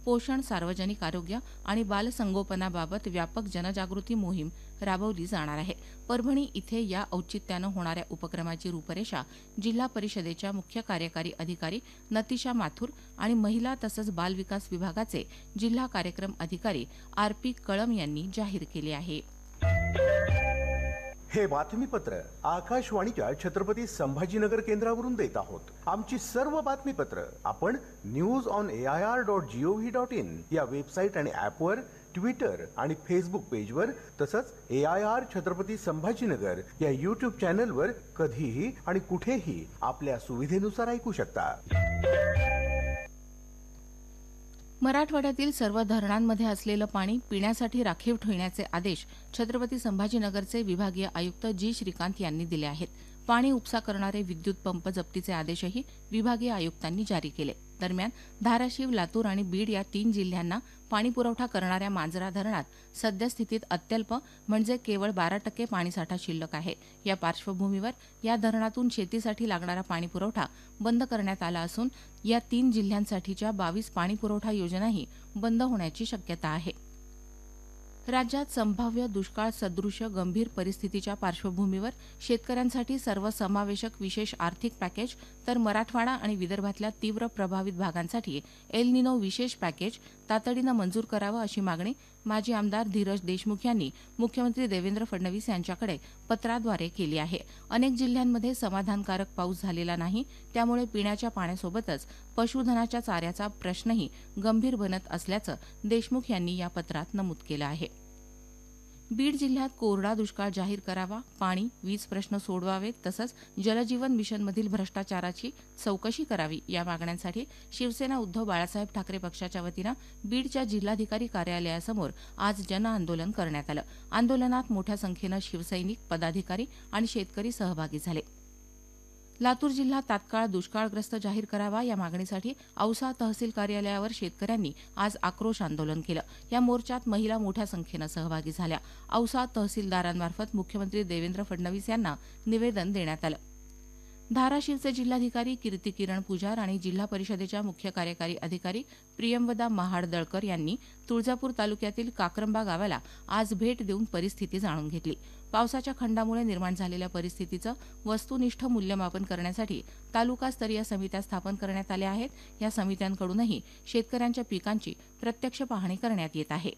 पोषण, सार्वजनिक आरोग्य आणि बालसंगोपनाबाबत व्यापक जनजागृती मोहीम राबवली जाणार आहे. परभणी इथे या औचित्यानं होणाऱ्या उपक्रमाची रूपरेषा जिल्हा परिषदेच्या मुख्य कार्यकारी अधिकारी नतिशा माथुर आणि महिला तसंच बालविकास विभागाचे जिल्हा कार्यक्रम अधिकारी आर.पी. कळम यांनी जाहीर केली आहे. हे बातमीपत्र आकाशवाणीच्या छत्रपती संभाजीनगर केंद्रावरून देत आहोत. आमची सर्व बातमीपत्र आपण newsonair.gov.in या वेबसाईट आणि ॲपवर, ट्विटर आणि फेसबुक पेजवर तसंच AIR छत्रपती संभाजीनगर या YouTube चॅनलवर कधीही आणि कुठेही आपल्या सुविधेनुसार ऐकू शकता. मराठवाड्यातील सर्व धरणांमध्ये असलेलं पाणी पिण्यासाठी राखीव ठेवण्याचे आदेश छत्रपती संभाजीनगरचे विभागीय आयुक्त जी. श्रीकांत यांनी दिले आहेत. पाणी उपसा करणारे विद्युत पंप जप्तीचे आदेशही विभागीय आयुक्तांनी जारी केले. दरम्यान धाराशिव, लातूर आणि बीड या 3 जिल्ह्यांना पाणीपुरवठा करणाऱ्या मांजरा धरणात सद्यस्थितीत अत्यल्प म्हणजे केवळ 12% पाणीसाठा शिल्लक आहे. या पार्श्वभूमीवर या धरणातून शेतीसाठी लागणारा पाणीपुरवठा बंद करण्यात आला असून या 3 जिल्ह्यांसाठीच्या 22 पाणीपुरवठा योजनाही बंद होण्याची शक्यता आहे. राज्यात संभाव्य दुष्काळ सदृश गंभीर परिस्थितीच्या पार्श्वभूमीवर शेतकऱ्यांसाठी सर्वसमावेशक विशेष आर्थिक पॅकेज तर मराठवाडा आणि विदर्भातल्या तीव्र प्रभावित भागांसाठी एल निनो विशेष पॅकेज तातडीनं मंजूर करावं अशी मागणी माजी आमदार धीरज देशमुख यांनी मुख्यमंत्री देवेंद्र फडणवीस यांच्याकडे पत्राद्वारे केली आहे. अनेक जिल्ह्यांमध्ये समाधानकारक पाऊस झालेला नाही, त्यामुळे पिण्याच्या पाण्यासोबतच पशुधनाच्या चाऱ्याचा प्रश्नही गंभीर बनत असल्याचं देशमुख यांनी या पत्रात नमूद केलं आहे. बीड जिल्ह्यात कोरडा दुष्काळ जाहीर करावा, पाणी, वीज प्रश्न सोडवावेत तसंच जलजीवन मिशनमधील भ्रष्टाचाराची चौकशी करावी या मागण्यांसाठी शिवसेना उद्धव बाळासाहेब ठाकरे पक्षाच्या वतीनं बीडच्या जिल्हाधिकारी कार्यालयासमोर आज जनआंदोलन करण्यात आलं. आंदोलनात मोठ्या संख्येनं शिवसैनिक, पदाधिकारी आणि शेतकरी सहभागी झाले. लातूर जिल्हा तात्काळ दुष्काळग्रस्त जाहीर करावा या मागणीसाठी औसा तहसील कार्यालयावर शेतकऱ्यांनी आज आक्रोश आंदोलन केलं. या मोर्चात महिला मोठ्या संख्येनं सहभागी झाल्या. औसा तहसीलदारांमार्फत मुख्यमंत्री देवेंद्र फडणवीस यांना निवेदन देण्यात आलं. धाराशिवचे जिल्हाधिकारी कीर्ती किरण पुजार आणि जिल्हा परिषदेच्या मुख्य कार्यकारी अधिकारी प्रियंवदा महाड-दळकर यांनी तुळजापूर तालुक्यातील काक्रंबा गावाला आज भेट देऊन परिस्थिती जाणून घेतली. पावसाच्या खंडामुळे निर्माण झालेल्या परिस्थितीचं वस्तुनिष्ठ मूल्यमापन करण्यासाठी तालुकास्तरीय समित्या स्थापन करण्यात आल्या आहेत. या समित्यांकडूनही शेतकऱ्यांच्या पिकांची प्रत्यक्ष पाहणी करण्यात येत आहे.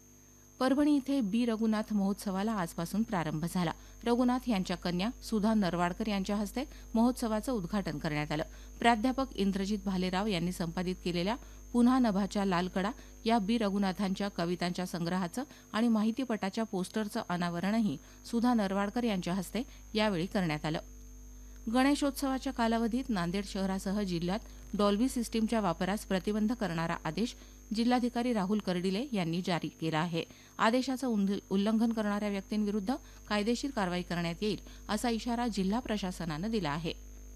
परभणी इथे बी रघुनाथ महोत्सवाला आजपासून प्रारंभ झाला. रघुनाथ यांच्या कन्या सुधा नरवाडकर यांच्या हस्ते महोत्सवाचं उद्घाटन करण्यात आलं. प्राध्यापक इंद्रजित भालेराव यांनी संपादित केलेल्या पुन्हा नभाच्या लालकडा या बी रघुनाथांच्या कवितांच्या संग्रहाचं आणि माहितीपटाच्या पोस्टरचं अनावरणही सुधा नरवाडकर यांच्या हस्ते यावेळी करण्यात आलं. गणेशोत्सवाच्या कालावधीत नांदेड शहरासह जिल्ह्यात डॉल्बी सिस्टीमच्या वापरास प्रतिबंध करणारा आदेश जिल्हाधिकारी राहुल कर्डिले यांनी जारी केला आहे. आदेशाचं उल्लंघन करणाऱ्या व्यक्तींविरुद्ध कायदेशीर कारवाई करण्यात येईल असा इशारा जिल्हा प्रशासनानं दिला आहे.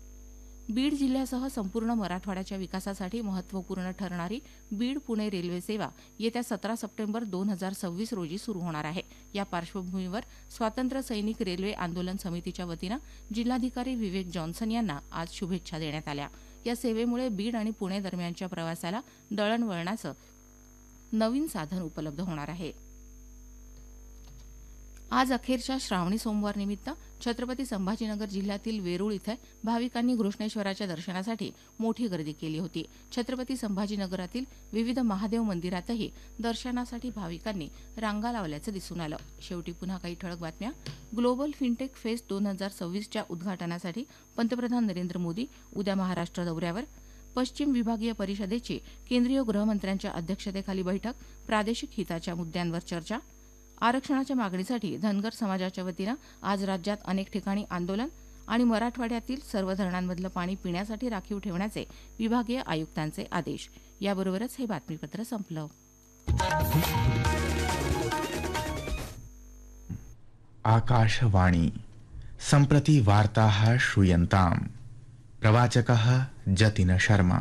बीड जिल्ह्यासह संपूर्ण मराठवाड्याच्या विकासासाठी महत्त्वपूर्ण ठरणारी बीड पुणे रेल्वे सेवा येत्या 17 सप्टेंबर 2026 रोजी सुरू होणार आहे. या पार्श्वभूमीवर स्वातंत्र्य सैनिक रेल्वे आंदोलन समितीच्या वतीनं जिल्हाधिकारी विवेक जॉन्सन यांना आज शुभेच्छा देण्यात आल्या. या सेवेमुळे बीड आणि पुणे दरम्यानच्या प्रवासाला दळणवळणाचं नवीन साधन उपलब्ध होणार आहे. आज अखेरच्या श्रावणी सोमवार निमित्त छत्रपती संभाजीनगर जिल्ह्यातील वेरूळ इथं भाविकांनी घृष्णेश्वराच्या दर्शनासाठी मोठी गर्दी केली होती. छत्रपती संभाजीनगरातील विविध महादेव मंदिरातही दर्शनासाठी भाविकांनी रांगा लावल्याचं दिसून आलं. शेवटी पुन्हा काही ठळक बातम्या. ग्लोबल फिनटेक फेस्ट 2026च्या उद्घाटनासाठी पंतप्रधान नरेंद्र मोदी उद्या महाराष्ट्र दौऱ्यावर. पश्चिम विभागीय परिषदेची केंद्रीय गृहमंत्र्यांच्या अध्यक्षतेखाली बैठक. प्रादेशिक हिताच्या मुद्द्यांवर चर्चा. आरक्षणाच्या मागणीसाठी धनगर समाजाच्या वतीनं आज राज्यात अनेक ठिकाणी आंदोलन आणि मराठवाड्यातील सर्व धरणांमधलं पाणी पिण्यासाठी राखीव ठेवण्याचे विभागीय आयुक्तांचे आदेश. याबरोबरच हे बातमीपत्र संपलं. आकाशवाणी सम्प्रति वार्ताः श्रूयन्ताम्. प्रवाचकः जतिन शर्मा.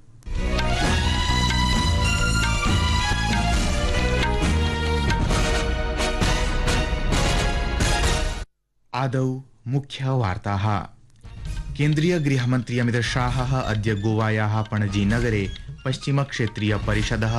आदौ मुख्य वार्ताः. केन्द्रीय गृहमन्त्री अमित शाहः अद्य गोवायाः पणजी नगरे पश्चिमक्षेत्रीय परिषदः